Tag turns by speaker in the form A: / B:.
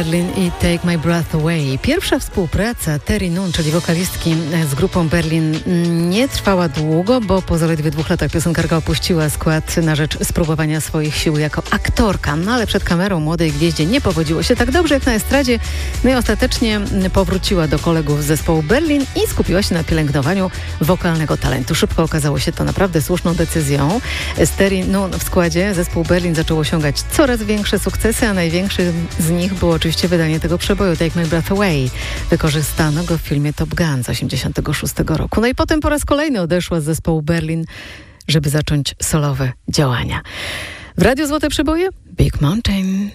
A: Berlin i Take My Breath Away. Pierwsza współpraca Terry Nunn, czyli wokalistki z grupą Berlin, nie trwała długo, bo po zaledwie 2 latach piosenkarka opuściła skład na rzecz spróbowania swoich sił jako aktorka. No ale przed kamerą młodej gwieździe nie powodziło się tak dobrze jak na estradzie. No i ostatecznie powróciła do kolegów z zespołu Berlin i skupiła się na pielęgnowaniu wokalnego talentu. Szybko okazało się to naprawdę słuszną decyzją. Z Terry Nunn w składzie zespół Berlin zaczął osiągać coraz większe sukcesy, a największym z nich było oczywiście wydanie tego przeboju Take My Breath Away. Wykorzystano go w filmie Top Gun z 1986 roku. No i potem po raz kolejny odeszła z zespołu Berlin, żeby zacząć solowe działania. W Radiu Złote Przeboje Big Mountain.